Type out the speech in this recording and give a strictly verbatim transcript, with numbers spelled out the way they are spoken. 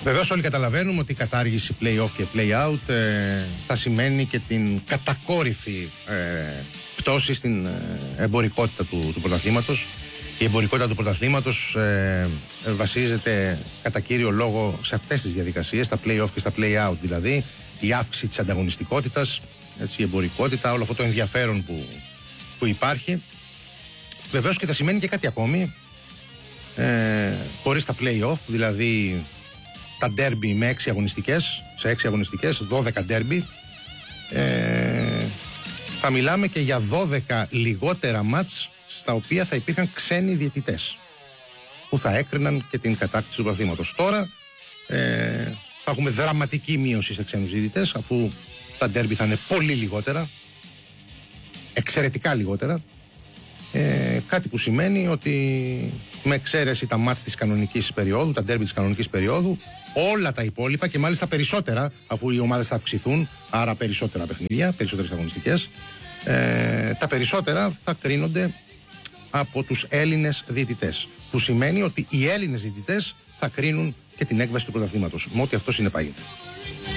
Βεβαίως όλοι καταλαβαίνουμε ότι η κατάργηση play-off και play-out ε, θα σημαίνει και την κατακόρυφη ε, πτώση στην ε, εμπορικότητα του, του πρωταθλήματος. Η εμπορικότητα του πρωταθλήματος ε, ε, βασίζεται κατά κύριο λόγο σε αυτές τις διαδικασίες, στα play-off και στα play-out, δηλαδή η αύξηση της ανταγωνιστικότητας, έτσι, η εμπορικότητα, όλο αυτό το ενδιαφέρον που, που υπάρχει. Βεβαίως και θα σημαίνει και κάτι ακόμη, ε, χωρίς τα play-off, δηλαδή τα ντέρμπι με έξι αγωνιστικές, σε έξι αγωνιστικές, δώδεκα ντέρμπι, ε, θα μιλάμε και για δώδεκα λιγότερα μάτς στα οποία θα υπήρχαν ξένοι διαιτητές που θα έκριναν και την κατάκτηση του πρωταθλήματος. Τώρα ε, θα έχουμε δραματική μείωση σε ξένους διαιτητές, αφού τα ντέρμπι θα είναι πολύ λιγότερα, εξαιρετικά λιγότερα, ε, κάτι που σημαίνει ότι με εξαίρεση τα μάτς της κανονικής περίοδου, τα ντέρμπι της κανονικής περίοδου, όλα τα υπόλοιπα και μάλιστα περισσότερα, αφού οι ομάδες θα αυξηθούν, άρα περισσότερα παιχνίδια, περισσότερες αγωνιστικές, ε, τα περισσότερα θα κρίνονται από τους Έλληνες διαιτητές, που σημαίνει ότι οι Έλληνες διαιτητές θα κρίνουν και την έκβαση του πρωταθλήματος, με ό,τι αυτό συνεπάγεται.